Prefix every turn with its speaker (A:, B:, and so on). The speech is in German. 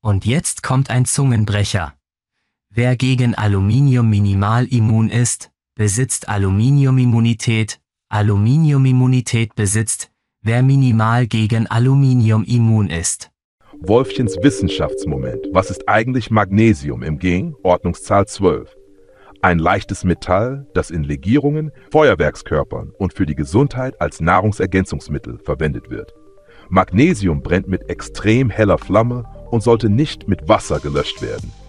A: Und jetzt kommt ein Zungenbrecher. Wer gegen Aluminium minimal immun ist, besitzt Aluminiumimmunität. Aluminiumimmunität besitzt, wer minimal gegen Aluminium immun ist.
B: Wolfchens Wissenschaftsmoment. Was ist eigentlich Magnesium im Ging, Ordnungszahl 12? Ein leichtes Metall, das in Legierungen, Feuerwerkskörpern und für die Gesundheit als Nahrungsergänzungsmittel verwendet wird. Magnesium brennt mit extrem heller Flamme und sollte nicht mit Wasser gelöscht werden.